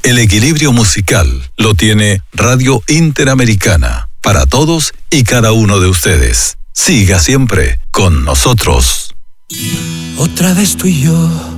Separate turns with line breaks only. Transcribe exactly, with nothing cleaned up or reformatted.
El equilibrio musical lo tiene Radio Interamericana, para todos y cada uno de ustedes. Siga siempre con nosotros.
Otra vez tú y yo,